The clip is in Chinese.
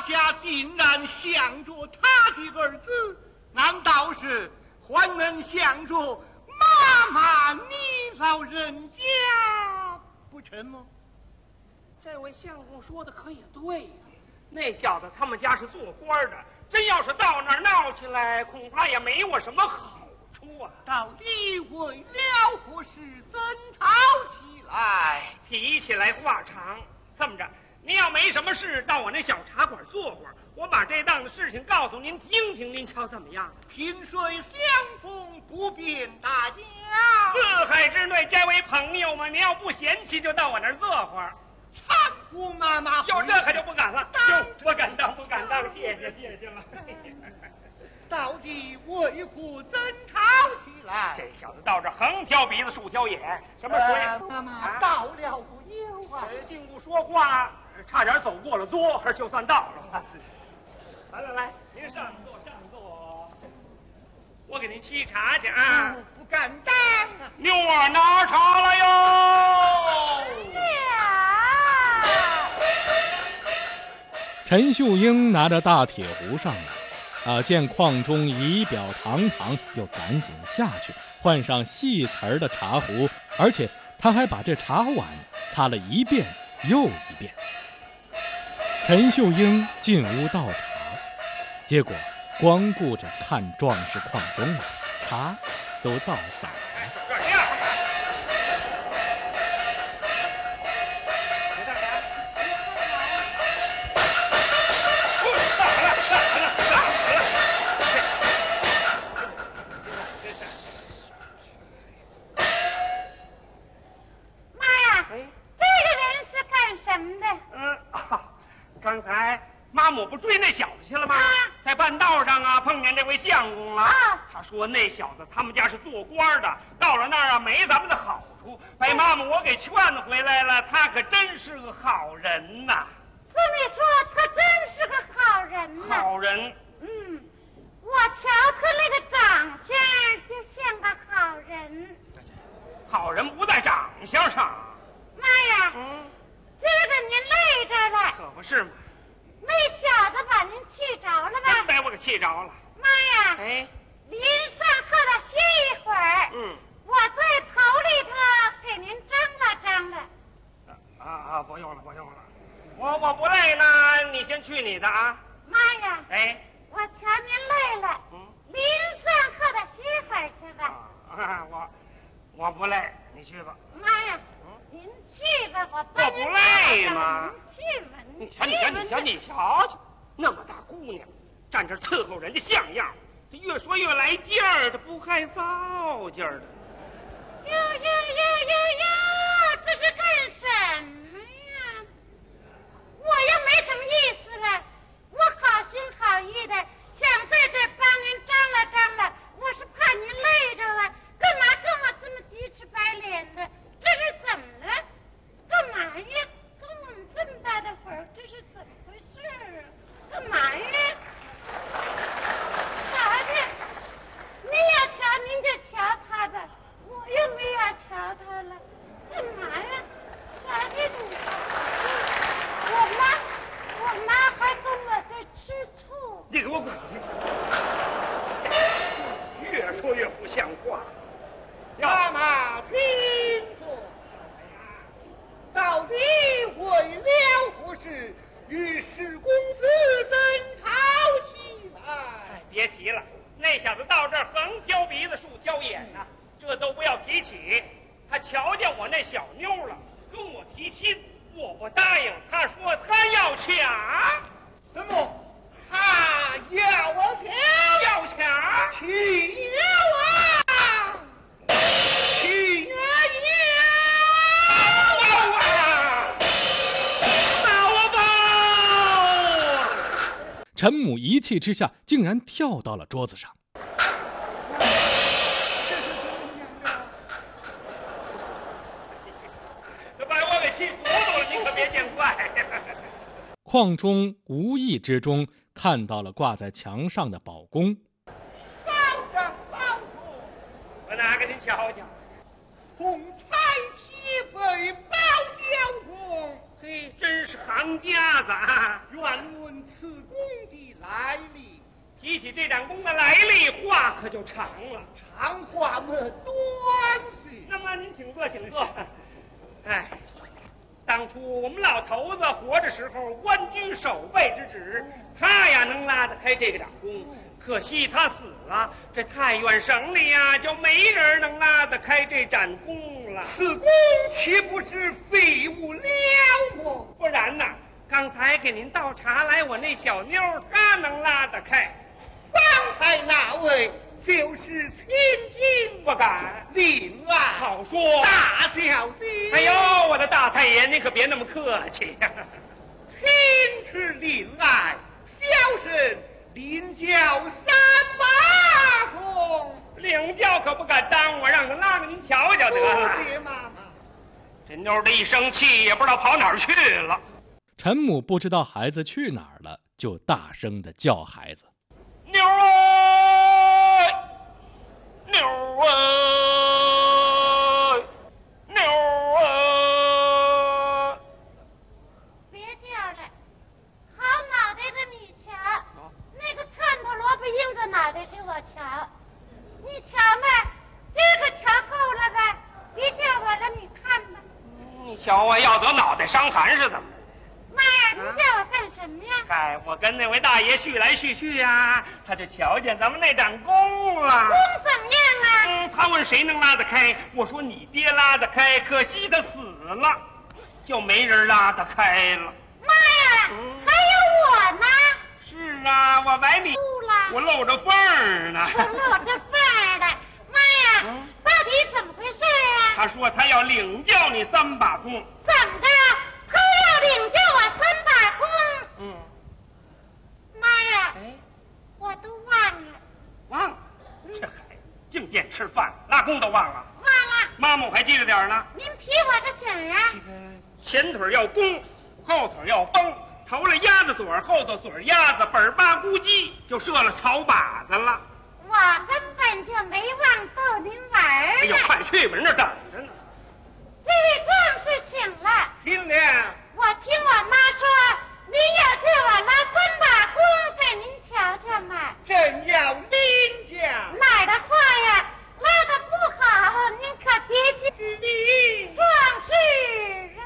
下竟然想着他的儿子，难道是还能想着妈妈你老人家不成吗？ 这位相公说的可也对呀，那小子他们家是做官的，真要是到那儿闹起来，恐怕也没我什么好处啊。 到底为了何事争吵起来？ 提起来话长，这么着，您要没什么事，到我那小茶馆坐会儿，我把这档子事情告诉您听听，您瞧怎么样？ 萍水相逢不便大家， 四海之内皆为朋友嘛。您要不嫌弃，就到我那儿坐会儿。 搀扶妈妈， 就这可就不敢了，就不敢当，谢谢了。 到底为何争吵起来？ 这小子到这横挑鼻子竖挑眼，什么说妈妈到了不久啊？ 进屋说话，差点走过了桌，就算到了。来，您上座，我给您沏茶去啊。 不敢当啊！ 妞儿拿茶来哟。 陈秀英拿着大铁壶上来，见邝中仪表堂堂，又赶紧下去换上细瓷的茶壶，而且他还把这茶碗擦了一遍又一遍。陈秀英进屋倒茶，结果光顾着看壮士邝中了，茶都倒洒了。 刚才妈母不追那小子去了吗？在半道上碰见这位相公了。他说那小子他们家是做官的，到了那儿没咱们的好处，被妈母我给劝回来了。他可真是个好人呐！ 这么说，他真是个好人呐。 好人。 我瞧他那个长相就像个好人。 好人不在长相上。 妈呀！今儿个您累着了， 可不是吗？ 那小子把您气着了吧？ 真被我给气着了。 妈呀！您上课了歇一会儿。我在头里头给您张了。 不用了。我不累呢，你先去你的啊。 妈呀！我瞧您累了。您上课的歇会儿去吧。 我不累，你去吧。 妈呀！您去吧，我帮您不累吗？ 您去吧， 你瞧瞧，那么大姑娘，站这伺候人家像样，这越说越来劲儿，这不害臊劲儿的。 哟，这是干什么呀？我又没什么意思了，我好心好意的想在这帮您张了，我是怕您累着了，干嘛跟我这么鸡翅白脸的？这是怎么了？干嘛呀？跟我们这么大的会儿，这是怎么回事啊？干嘛呀？瞧瞧，您要瞧您就瞧他吧，我又没要瞧他了。干嘛呀？瞧瞧你，我妈还跟我在吃醋。 你给我滚去！越说越不像话。 妈妈听说，到底为了何事与史公子争吵起来？ 别提了，那小子到这儿横挑鼻子竖挑眼呐，这都不要提起。他瞧见我那小妞了，跟我提亲，我不答应。他说他要抢。 什么？他要抢？ 要抢？ 起了啊！ 陈母一气之下，竟然跳到了桌子上。 把我给气糊涂了，你可别见怪。 邝中无意之中看到了挂在墙上的宝弓。 保长保主， 我拿给您瞧瞧。 红彩旗被包交公， 真是行家子啊。 愿问此功的来历。 提起这盏弓的来历，话可就长了。 长话么短些。 那么您请坐，请坐。哎，当初我们老头子活着时候，官居守备之职，他呀能拉得开这个掌弓。可惜他死了，这太原省里呀就没人能拉得开这盏弓了。 此弓岂不是废物了么？ 不然呐，刚才给您倒茶来，我那小妞她能拉得开。 刚才那位就是亲亲， 不敢。 令爱好说， 大小姐。 哎呦，我的大太爷，您可别那么客气呀。 亲是令爱，小生领教三把功。 领教可不敢当，我让他拉给您瞧瞧得了。 谢妈妈。 这妞的一生气，也不知道跑哪儿去了。 陈母不知道孩子去哪儿了，就大声地叫孩子：“ 妞儿，妞儿，妞儿！” 别叫了，好脑袋的你瞧，那个串头萝卜硬着脑袋给我瞧，你瞧吧，这个瞧够了吧？别叫我了，你看吧。 你瞧我要得脑袋伤寒是怎么着？ 妈呀，你叫我干什么呀？ 哎，我跟那位大爷叙来叙去呀，他就瞧见咱们那盏弓了。 弓怎么样啊？ 他问谁能拉得开，我说你爹拉得开，可惜他死了，就没人拉得开了。 妈呀，还有我呢。 是啊，我崴你，我露着缝儿呢。 我露着缝儿的，妈呀，到底怎么回事啊？ 他说他要领教你三把弓。 怎么的？他要领教我三把弓？妈呀，我都忘了。 忘了？这孩子净惦吃饭，拉弓都忘了。 忘了。 妈妈我还记着点呢。 您提我个醒啊！ 前腿要弓，后腿要绷，头了鸭子嘴，后头嘴鸭子，本八咕叽就射了草靶子了。 我根本就没忘逗您玩儿呢。 哎呦，快去吧，人这等